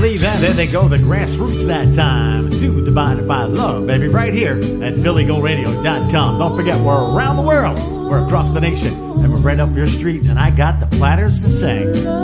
believe that? There they go, the grassroots that time. Two divided by love, baby, right here at PhillyGoRadio.com. Don't forget, we're around the world. We're across the nation. And we're right up your street. And I got the platters to sing.